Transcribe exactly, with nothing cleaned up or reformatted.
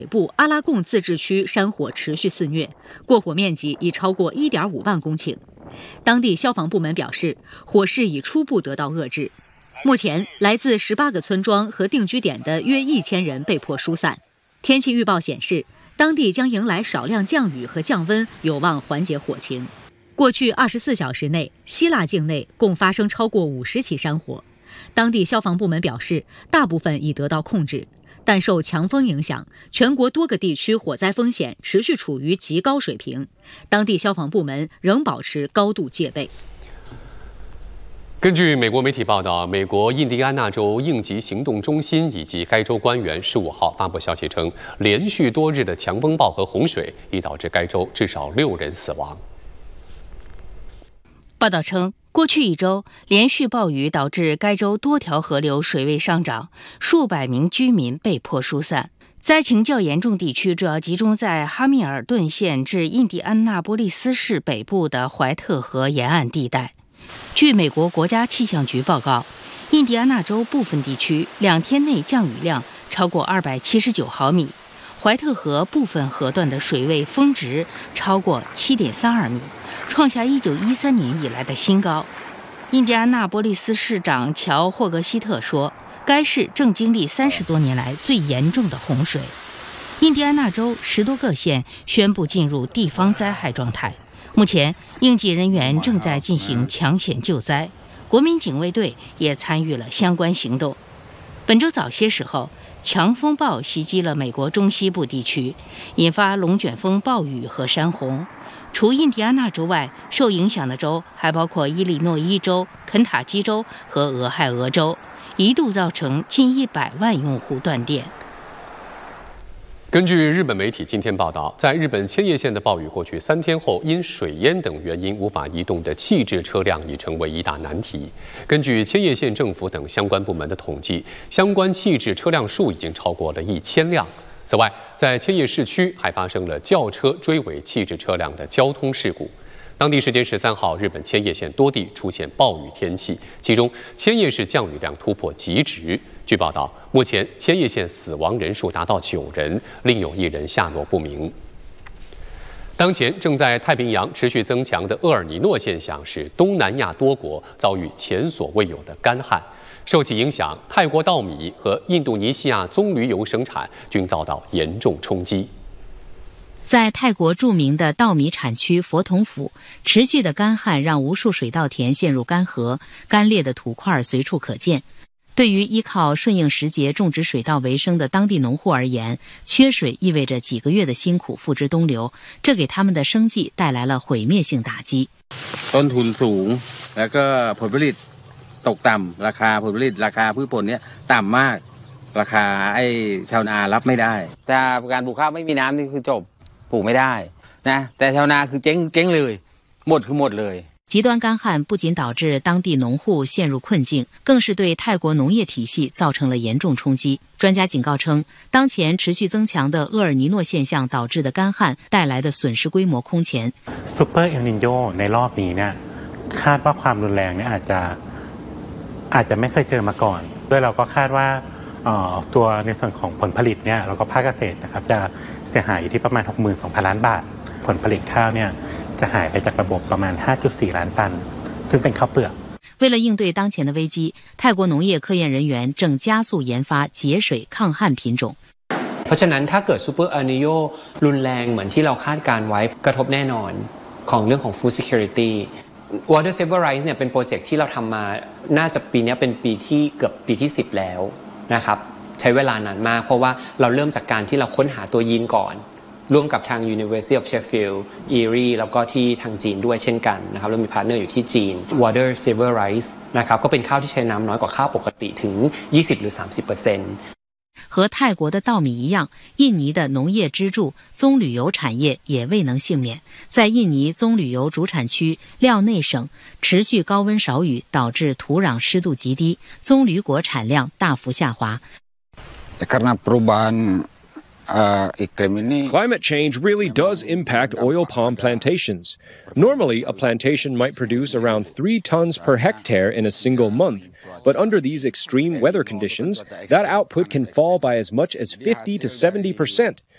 北部阿拉贡自治区山火持续肆虐，过火面积已超过 一点五万公顷。当地消防部门表示，火势已初步得到遏制。目前，来自十八个村庄和定居点的约一千人被迫疏散。天气预报显示，当地将迎来少量降雨和降温，有望缓解火情。过去二十四小时内，希腊境内共发生超过五十起山火。当地消防部门表示，大部分已得到控制。但受强风影响，全国多个地区火灾风险持续处于极高水平，当地消防部门仍保持高度戒备。 根据美国媒体报道，美国印第安纳州应急行动中心以及该州官员十五号发布消息称，连续多日的强风暴和洪水已导致该州至少六人死亡。 报道称，过去一周，连续暴雨导致该州多条河流水位上涨，数百名居民被迫疏散。灾情较严重地区主要集中在哈密尔顿县至印第安纳波利斯市北部的怀特河沿岸地带。据美国国家气象局报告，印第安纳州部分地区两天内降雨量超过二百七十九毫米，怀特河部分河段的水位峰值超过 七点三二米，创下一九一三年以来的新高。印第安纳波利斯市长乔·霍格希特说，该市正经历三十多年来最严重的洪水。印第安纳州十多个县宣布进入地方灾害状态，目前应急人员正在进行抢险救灾，国民警卫队也参与了相关行动。本周早些时候，强风暴袭击了美国中西部地区，引发龙卷风暴雨和山洪。除印第安纳州外，受影响的州还包括伊利诺伊州、肯塔基州和俄亥俄州，一度造成近一百万用户断电。 根据日本媒体今天报道，在日本千叶县的暴雨过去三天后，因水淹等原因无法移动的弃置车辆已成为一大难题。根据千叶县政府等相关部门的统计，相关弃置车辆数已经超过了一千辆。此外，在千叶市区还发生了轿车追尾弃置车辆的交通事故。当地时间十三号，日本千叶县多地出现暴雨天气，其中千叶市降雨量突破极值。据报道，目前千叶县死亡人数达到九人，另有一人下落不明。当前正在太平洋持续增强的厄尔尼诺现象，使东南亚多国遭遇前所未有的干旱。受其影响，泰国稻米和印度尼西亚棕榈油生产均遭到严重冲击。 在泰国著名的稻米产区佛统府，持续的干旱让无数水稻田陷入干涸，干裂的土块随处可见。对于依靠顺应时节种植水稻为生的当地农户而言，缺水意味着几个月的辛苦付之东流，这给他们的生计带来了毁灭性打击。 ต้นทุนสูงแล้วก็ผลผลิตตกต่ำราคาผลผลิตราคาพืชผลเนี่ยต่ำมากราคาไอ้ชาวนารับไม่ได้ถ้าการปลูกข้าวไม่มีน้ำนี่คือจบปลูกไม่ได้นะแต่ชาวนาคือเจ๊งเจ๊งเลยหมดคือหมดเลย极端干旱不仅导致当地农户陷入困境，更是对泰国农业体系造成了严重冲击。专家警告称，当前持续增强的厄尔尼诺现象导致的干旱带来的损失规模空前。 ซูเปอร์เอลนิโญในรอบนี้เนี่ยคาดว่าความรุนแรงเนี่ยอาจจะอาจจะไม่เคยเจอมาก่อนด้วยเราก็คาดว่าตัวในส่วนของผลผลิตเนี่ยเราก็ภาคเกษตรนะครับจะเสียหายอยู่ที่ประมาณ หกหมื่นสองพัน ล้านบาทผลผลิตข้าวเนี่ยจะหายไปจากระบบประมาณ ห้าจุดสี่ ล้านตันซึ่งเป็นข้าวเปลือก为了应对当前的危机，泰国农业科研人员正加速研发节水抗旱品种。 เพราะฉะนั้นถ้าเกิดซูเปอร์เอลนิโญรุนแรงเหมือนที่เราคาดการไว้กระทบแน่นอนของเรื่องของ food security Water Saver Rice เนี่ยเป็นโปรเจกต์ที่เราทำมาน่าจะปีนี้เป็นปีที่เกือบปีที่สิบแล้วนะครับใช้เวลานานมากเพราะว่าเราเริ่มจากการที่เราค้นหาตัวยีนก่อนร่วมกับทาง University of Sheffield Erie แล้วก็ที่ทางจีนด้วยเช่นกันนะครับเรามีพาร์ทเนอร์อยู่ที่จีน Water Saver Rice นะครับก็เป็นข้าวที่ใช้น้ำน้อยกว่าข้าวปกติถึง ยี่สิบ หรือ สามสิบเปอร์เซ็นต์和泰国的稻米一样，印尼的农业支柱棕榈油产业也未能幸免。在印尼棕榈油主产区廖内省，持续高温少雨导致土壤湿度极低，棕榈果产量大幅下滑。 Karena perubahan Climate change really does impact oil palm plantations. Normally, a plantation might produce around three tons per hectare in a single month, but under these extreme weather conditions, that output can fall by as much as fifty to seventy percent.